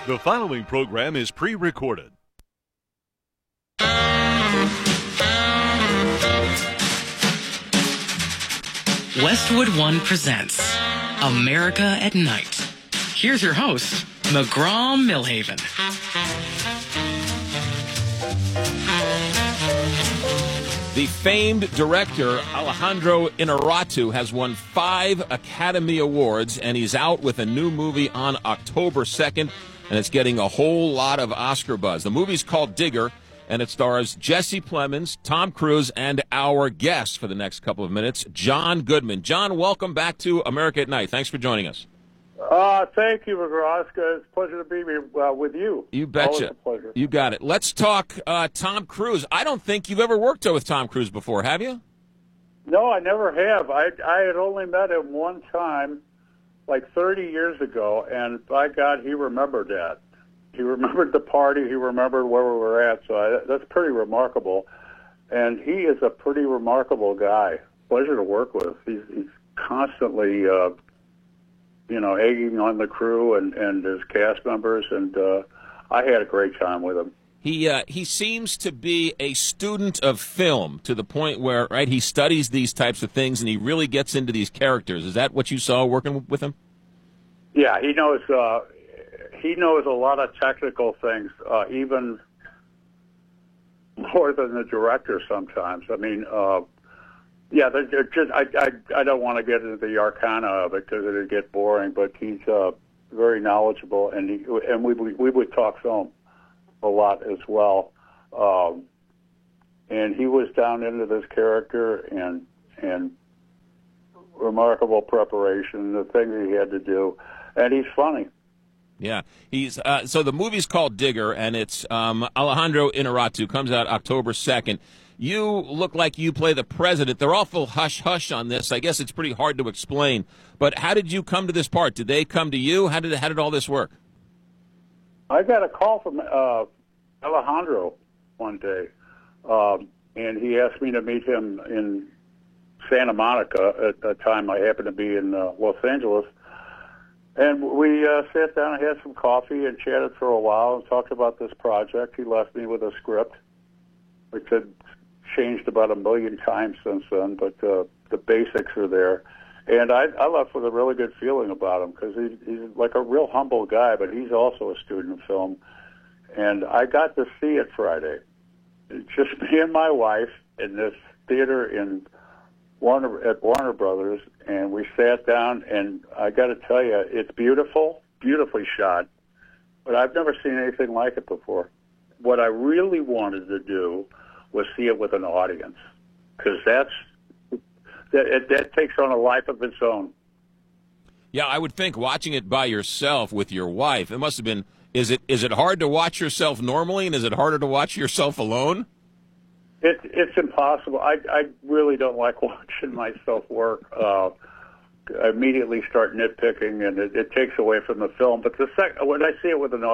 The following program is pre-recorded. Westwood One presents America at Night. Here's your host, McGraw-Milhaven. The famed director Alejandro Inarritu has won 5 Academy Awards, and he's out with a new movie on October 2nd, and it's getting a whole lot of Oscar buzz. The movie's called Digger, and it stars Jesse Plemons, Tom Cruise, and our guest for the next couple of minutes, John Goodman. John, welcome back to America at Night. Thanks for joining us. Thank you, McGraw. It's a pleasure to be with you. You betcha. Always a pleasure. You got it. Let's talk Tom Cruise. I don't think you've ever worked with Tom Cruise before, have you? No, I never have. I had only met him one time, like 30 years ago, and by God, he remembered that. He remembered the party. He remembered where we were at, so that's pretty remarkable. And he is a pretty remarkable guy. Pleasure to work with. He's constantly... egging on the crew and his cast members, and I had a great time with him. He seems to be a student of film to the point where, right, he studies these types of things and he really gets into these characters. Is that what you saw working with him? Yeah, he knows a lot of technical things, even more than the director sometimes. I mean, yeah, I don't want to get into the arcana of it because it would get boring, but he's very knowledgeable, and we would talk film a lot as well. And he was down into this character and remarkable preparation, the things he had to do, and he's funny. Yeah, he's so the movie's called Digger, and it's Alejandro Inarritu, comes out October 2nd. You look like you play the president. They're awful hush-hush on this. I guess it's pretty hard to explain. But how did you come to this part? Did they come to you? How did all this work? I got a call from Alejandro one day, and he asked me to meet him in Santa Monica at the time I happened to be in Los Angeles. And we sat down and had some coffee and chatted for a while and talked about this project. He left me with a script, which had changed about 1 million times since then, but the basics are there. And I left with a really good feeling about him because he's like a real humble guy, but he's also a student of film. And I got to see it Friday. It's just me and my wife in this theater at Warner Brothers, and we sat down, and I got to tell you, it's beautiful, beautifully shot, but I've never seen anything like it before. What I really wanted to do was see it with an audience, because that takes on a life of its own. Yeah, I would think watching it by yourself with your wife, it must have been. Is it hard to watch yourself normally, and is it harder to watch yourself alone? It's impossible. I really don't like watching myself work. I immediately start nitpicking, and it takes away from the film. But when I see it with an